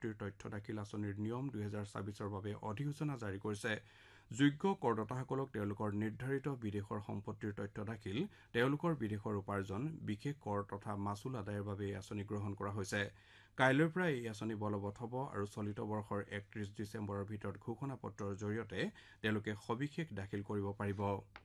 সম্পত্তিৰ তথ্য দাখিল আঁচনিৰ নিয়ম 2024ৰ বাবে অধিসূচনা জাৰি কৰিছে। যোগ্য কৰদাতাসকলক তেওঁলোকৰ নিৰ্ধাৰিত বিদেশৰ সম্পত্তিৰ তথ্য দাখিল, তেওঁলোকৰ বিদেশৰ উপাৰ্জন, বিশেষ কৰ তথা মাচুল আদায়ৰ বাবে এই আঁচনি গ্ৰহণ কৰা হৈছে। কাইলৈৰ পৰা এই আঁচনি বলবৎ হ'ব আৰু চলিত বৰ্ষৰ 31 ডিচেম্বৰৰ ভিতৰত ঘোষণাপত্ৰৰ জৰিয়তে তেওঁলোকে সবিশেষ দাখিল কৰিব পাৰিব।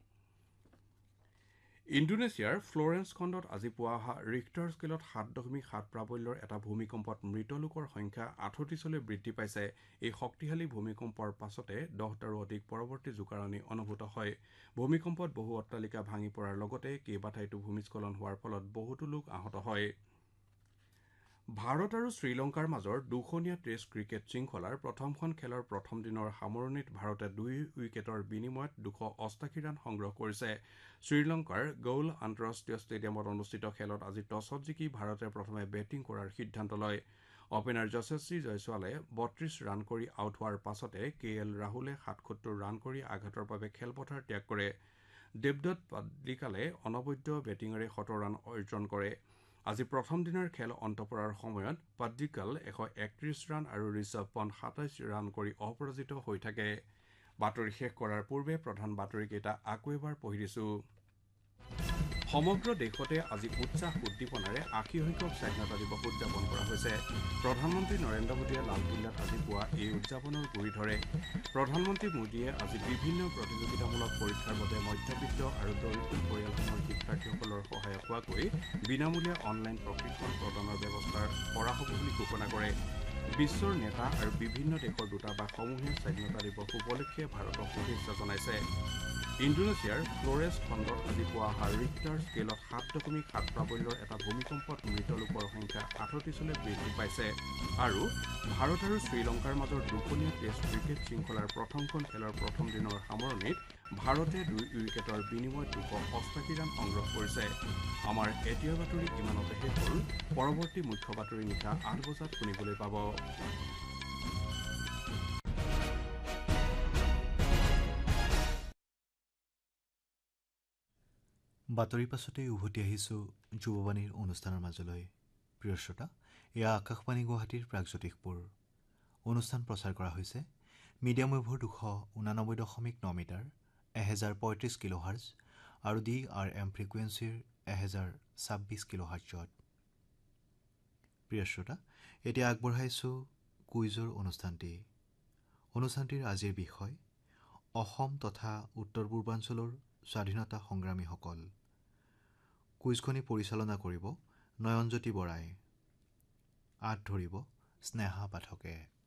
ইণ্ডোনেছিয়াৰ ফ্লৰেন্স খণ্ডত আজি পুৱা ৰিক্টাৰ স্কেলত 7.7 প্ৰাবল্যৰ এটা ভূমিকম্পত মৃত লোকৰ সংখ্যা 38লৈ বৃদ্ধি পাইছে। এই শক্তিশালী ভূমিকম্পৰ পাছতে 10টাৰো অধিক পৰৱৰ্তী জোকাৰণি অনুভূত হয়। ভূমিকম্পত বহু অট্টালিকা ভাঙি পৰাৰ লগতে কেইবাঠাইতো ভূমিস্খলন হোৱাৰ ফলত বহুতো লোক আহত হয়। ভাৰত আৰু শ্ৰীলংকাৰ মাজৰ দুখনীয়া টেষ্ট ক্ৰিকেট শৃংখলাৰ প্ৰথমখন খেলৰ প্ৰথম দিনৰ সামৰণিত ভাৰতে 2 উইকেটৰ বিনিময়ত 288 ৰান সংগ্ৰহ কৰিছে। শ্ৰীলংকাৰ গৌল আন্তঃৰাষ্ট্ৰীয় ষ্টেডিয়ামত অনুষ্ঠিত খেলত আজি টছত জিকি ভাৰতে প্ৰথমে বেটিং কৰাৰ সিদ্ধান্ত লয়। অপেনাৰ যশস্বী জয়ছোৱালে 32 ৰান কৰি আউট হোৱাৰ পাছতে KL ৰাহুলে 77 ৰান কৰি আঘাতৰ বাবে খেলপথাৰ ত্যাগ কৰে। দেৱদত্ত পাডিক্কালে অনবদ্য বেটিঙেৰে 100 ৰান অৰ্জন কৰে। আজি প্ৰথম দিনৰ খেল অন্ত পৰাৰ সময়ত পাডিক্কাল 131 ৰান আৰু ঋষভ পন্ত 27 ৰান কৰি অপৰাজিত হৈ থাকে। বাতৰি শেষ কৰাৰ পূৰ্বে প্ৰধান বাতৰিকেইটা আকৌ এবাৰ পঢ়ি দিছো। সমগ্ৰ দেশতে আজি উৎসাহ উদ্দীপনাৰে 80 সংখ্যক স্বাধীনতা দিৱস উদযাপন কৰা হৈছে। প্ৰধানমন্ত্ৰী নৰেন্দ্ৰ মোদীয়ে লালকিল্লাত আজি পুৱা এই উদযাপনৰ গুৰি ধৰে। প্ৰধানমন্ত্ৰী মোদীয়ে আজি বিভিন্ন প্ৰতিযোগিতামূলক পৰীক্ষাৰ বাবে মধ্যবিত্ত আৰু দৰিদ্ৰ পৰিয়ালসমূহৰ শিক্ষাৰ্থীসকলৰ সহায়ক হোৱাকৈ বিনামূলীয়া অনলাইন প্ৰশিক্ষণ প্ৰদানৰ ব্যৱস্থা কৰা হ'ব বুলি ঘোষণা কৰে। বিশ্বৰ নেতা আৰু বিভিন্ন দেশৰ দূতাবাসসমূহে স্বাধীনতা দিৱস উপলক্ষে ভাৰতক শুভেচ্ছা জনাইছে। ইণ্ডোনেছিয়াৰ ফ্লৰেন্স খণ্ডত আজি পুৱা ৰিক্টাৰ স্কেলত 7.7 প্ৰাবল্যৰ এটা ভূমিকম্পত মৃত লোকৰ সংখ্যা 38লৈ বৃদ্ধি পাইছে। আৰু ভাৰত আৰু শ্ৰীলংকাৰ মাজৰ দুখনীয়া টেষ্ট ক্ৰিকেট শৃংখলাৰ প্ৰথমখন খেলৰ প্ৰথম দিনৰ সামৰণিত ভাৰতে 2 উইকেটৰ বিনিময়ত 288 ৰান সংগ্ৰহ কৰিছে। আমাৰ এতিয়াৰ বাতৰি ইমানতে শেষ হ'ল। পৰৱৰ্তী মুখ্য বাতৰি নিশা 8 বজাত শুনিবলৈ পাব। বাতৰিৰ পাছতেই উভতি আহিছোঁ যুৱবাণীৰ অনুষ্ঠানৰ মাজলৈ। প্ৰিয় শ্ৰোতা, এয়া আকাশবাণী গুৱাহাটীৰ প্ৰাগজ্যোতিষপুৰ। অনুষ্ঠান প্ৰচাৰ কৰা হৈছে মিডিয়াম ৱেভৰ 289.9 মিটাৰ 1035 কিলোহাৰ্জ আৰু DRM ফ্ৰিকুৱেঞ্চিৰ 1026 কিলোহাৰ্জত। প্ৰিয় শ্ৰোতা, এতিয়া আগবঢ়াইছোঁ কুইজৰ অনুষ্ঠানটিৰ আজিৰ বিষয় অসম তথা উত্তৰ পূৰ্বাঞ্চলৰ স্বাধীনতা সংগ্ৰামীসকল। কুইজখনি পৰিচালনা কৰিব নয়নজ্যোতি বৰাই। আঁত ধৰিব স্নেহা পাঠকে।